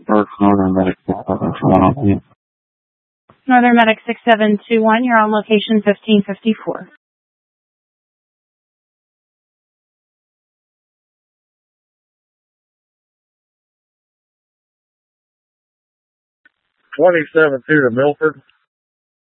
First Northern Medic 6721. Northern Medic 6721, you're on location 1554. 27-2 to Milford.